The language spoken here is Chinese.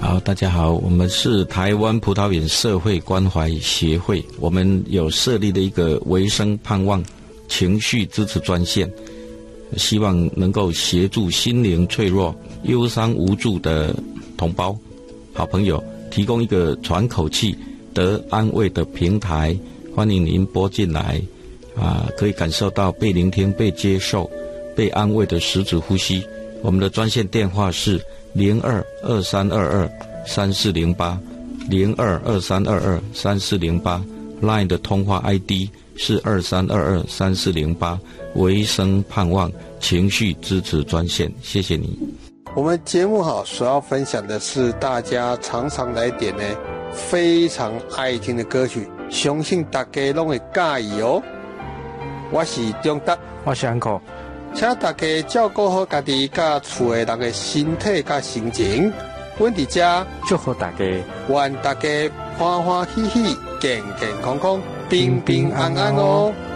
好，大家好，我们是台湾葡萄园社会关怀协会，我们有设立的一个维生盼望情绪支持专线，希望能够协助心灵脆弱、忧伤无助的同胞、好朋友，提供一个喘口气、得安慰的平台。欢迎您拨进来，可以感受到被聆听、被接受、被安慰的实质呼吸。我们的专线电话是0223223408，0223223408。LINE 的通话 ID 是23223408，维生盼望情绪支持专线。谢谢你。 我们节目所要分享的是大家常常来点呢非常爱听的歌曲，相信大家都会介意哦。我是中达， 我是 Uncle， 请大家照顾好家己甲厝的人的身体甲心情。阮伫遮祝福大家， 愿大家欢欢喜喜、健健康康、平平安安哦。